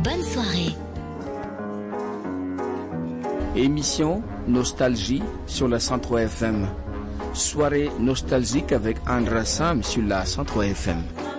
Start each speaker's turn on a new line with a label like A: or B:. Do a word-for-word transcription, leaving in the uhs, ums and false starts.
A: Bonne soirée.
B: Émission Nostalgie sur la cent trois F M. Soirée nostalgique avec Andra Sam sur la cent trois F M.